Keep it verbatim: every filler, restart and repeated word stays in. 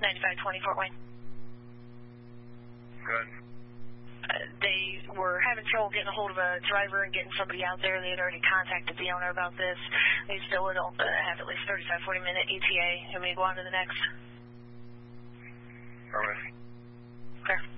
ninety-five twenty Fort Wayne. Good. Uh, they were having trouble getting a hold of a driver and getting somebody out there. They had already contacted the owner about this. They still would uh, have at least thirty-five, forty minute E T A, and we go on to the next. All right. Okay.